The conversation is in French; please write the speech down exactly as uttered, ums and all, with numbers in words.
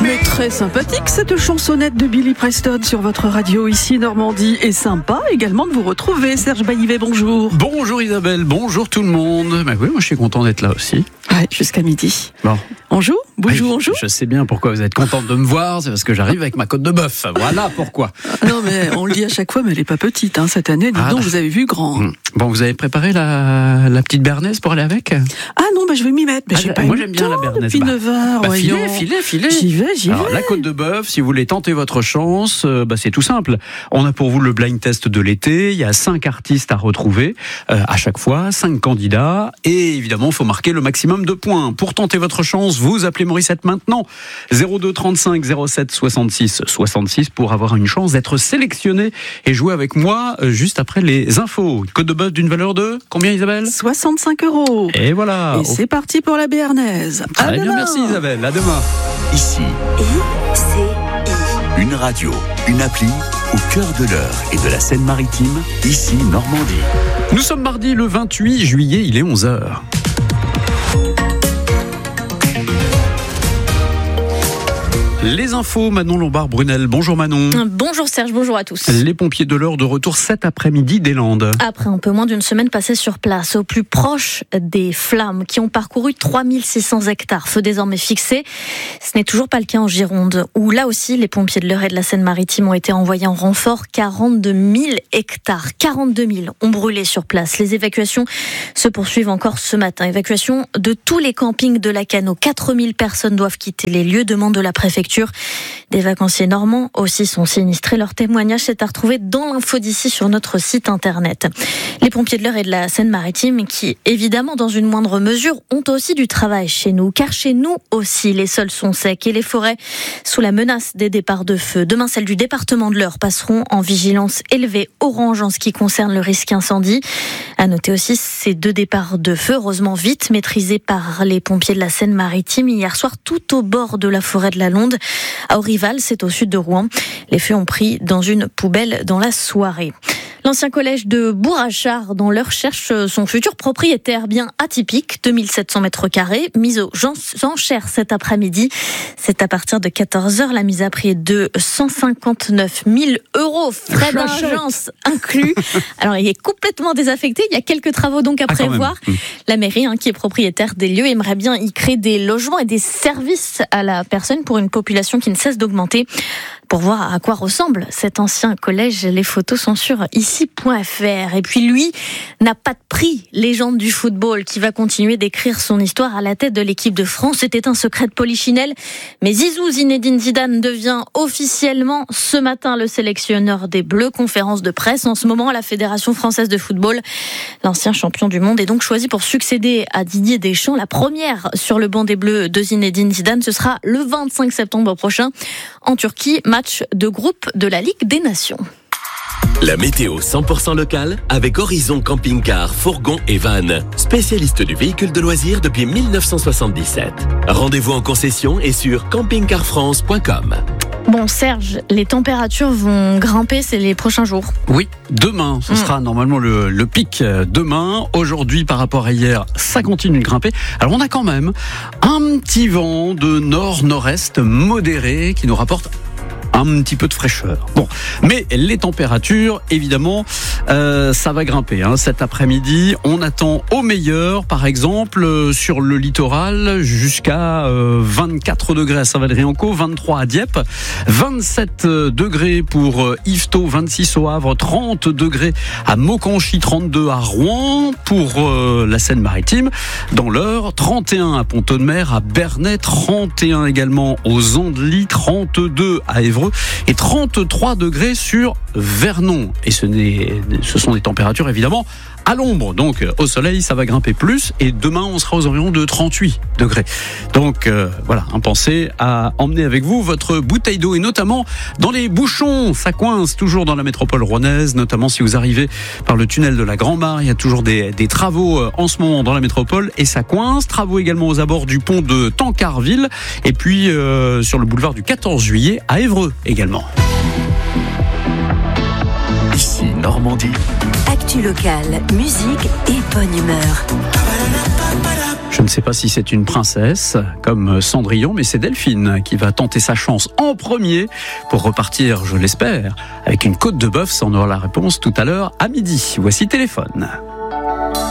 Mais très sympathique cette chansonnette de Billy Preston sur votre radio ici Normandie, et sympa également de vous retrouver. Serge Baillivet, bonjour. Bonjour Isabelle, bonjour tout le monde. Bah oui, moi je suis content d'être là aussi. Ouais, jusqu'à midi. Bon. On joue ? Bonjour, on joue ? Je sais bien pourquoi vous êtes contente de me voir, c'est parce que j'arrive avec ma côte de bœuf. Voilà pourquoi. Non mais on le dit à chaque fois, mais elle est pas petite hein, cette année. Dis Ah, donc, bah. vous avez vu grand. Bon, vous avez préparé la, la petite bernaise pour aller avec ? Ah non, bah je vais m'y mettre. Mais Ah, j'ai bah, pas moi, eu j'aime le bien la temps bernaise. depuis Bah, neuf heures. Bah, voyons. filez, filez, filez. J'y vais, j'y Alors, vais. la côte de bœuf, si vous voulez tenter votre chance, euh, bah, c'est tout simple. On a pour vous le blind test de l'été. Il y a cinq artistes à retrouver euh, à chaque fois, cinq candidats. Et évidemment, il faut marquer le maximum de points. Pour tenter votre chance, vous appelez Morissette maintenant. zéro deux trente-cinq zéro sept soixante-six soixante-six pour avoir une chance d'être sélectionné et jouer avec moi euh, juste après les infos. Côte de bœuf d'une valeur de combien, Isabelle ? soixante-cinq euros. Et voilà. Et c'est parti pour la béarnaise. À Très bien, demain. merci Isabelle. À demain. Ici, une radio, une appli au cœur de l'Eure et de la Seine-Maritime, ici Normandie. Nous sommes mardi le vingt-huit juillet, il est onze heures. Les infos, Manon Lombard-Brunel. Bonjour Manon. Bonjour Serge, bonjour à tous. Les pompiers de l'Eure de retour cet après-midi des Landes. Après un peu moins d'une semaine passée sur place, au plus proche des flammes qui ont parcouru trois mille six cents hectares, feu désormais fixé. Ce n'est toujours pas le cas en Gironde, où là aussi les pompiers de l'Eure et de la Seine-Maritime ont été envoyés en renfort. quarante-deux mille hectares, quarante-deux mille ont brûlé sur place. Les évacuations se poursuivent encore ce matin. Évacuation de tous les campings de Lacanau. quatre mille personnes doivent quitter les lieux, demande de la préfecture. Des vacanciers normands aussi sont sinistrés. Leur témoignage s'est à retrouver dans l'info d'ici sur notre site internet. Les pompiers de l'Eure et de la Seine-Maritime qui, évidemment, dans une moindre mesure, ont aussi du travail chez nous. Car chez nous aussi, les sols sont secs et les forêts sous la menace des départs de feu. Demain, celles du département de l'Eure passeront en vigilance élevée orange en ce qui concerne le risque incendie. À noter aussi ces deux départs de feu, heureusement vite maîtrisés par les pompiers de la Seine-Maritime hier soir, tout au bord de la forêt de la Londe. À Aurival, c'est au sud de Rouen. Les feux ont pris dans une poubelle dans la soirée. L'ancien collège de Bourrachard, dans l'Eure, cherche son futur propriétaire, bien atypique, deux mille sept cents mètres carrés, mise aux enchères cet après-midi. C'est à partir de quatorze heures, la mise à prix est de cent cinquante-neuf mille euros, frais d'agence inclus. Alors, il est complètement désaffecté, il y a quelques travaux donc à Ah, prévoir. La mairie, hein, qui est propriétaire des lieux, aimerait bien y créer des logements et des services à la personne pour une population qui ne cesse d'augmenter. Pour voir à quoi ressemble cet ancien collège, les photos sont sur ici point f r. Et puis lui n'a pas de prix, légende du football, qui va continuer d'écrire son histoire à la tête de l'équipe de France. C'était un secret de Polichinelle, mais Zizou Zinedine Zidane devient officiellement ce matin le sélectionneur des Bleus. Conférence de presse en ce moment à la Fédération française de football. L'ancien champion du monde est donc choisi pour succéder à Didier Deschamps. La première sur le banc des Bleus de Zinedine Zidane, ce sera le vingt-cinq septembre prochain en Turquie. Match de groupe de la Ligue des Nations. La météo cent pour cent locale avec Horizon Camping-Car, Fourgon et Van. Spécialiste du véhicule de loisirs depuis mille neuf cent soixante-dix-sept. Rendez-vous en concession et sur camping car france point com. Bon Serge, les températures vont grimper ces les prochains jours. Oui, demain, ce mmh. sera normalement le, le pic demain. Aujourd'hui, par rapport à hier, ça continue de grimper. Alors on a quand même un petit vent de nord-nord-est modéré qui nous rapporte un petit peu de fraîcheur. Bon, mais les températures, évidemment, euh, ça va grimper. Hein. Cet après-midi, on attend au meilleur, par exemple, euh, sur le littoral, jusqu'à euh, vingt-quatre degrés à Saint-Valery-en-Caux, vingt-trois à Dieppe, vingt-sept degrés pour euh, Yvetot, vingt-six au Havre, trente degrés à Maucanchy, trente-deux à Rouen, pour euh, la Seine-Maritime, dans l'Eure, trente et un à Pont-de-Mer, à Bernay, trente et un également aux Andelys, trente-deux à Évreux, et trente-trois degrés sur Vernon. Et ce, n'est, ce sont des températures évidemment à l'ombre, donc au soleil ça va grimper plus, et demain on sera aux environs de trente-huit degrés. Donc euh, voilà, hein, pensez à emmener avec vous votre bouteille d'eau, et notamment dans les bouchons, ça coince toujours dans la métropole rouennaise, notamment si vous arrivez par le tunnel de la Grand-Mare, il y a toujours des, des travaux euh, en ce moment dans la métropole, et ça coince. Travaux également aux abords du pont de Tancarville, et puis euh, sur le boulevard du quatorze juillet à Évreux également. Ici Normandie. Actu locale, musique et bonne humeur. Je ne sais pas si c'est une princesse comme Cendrillon, mais c'est Delphine qui va tenter sa chance en premier pour repartir, je l'espère, avec une côte de bœuf. Ça, on aura la réponse tout à l'heure à midi. Voici Téléphone.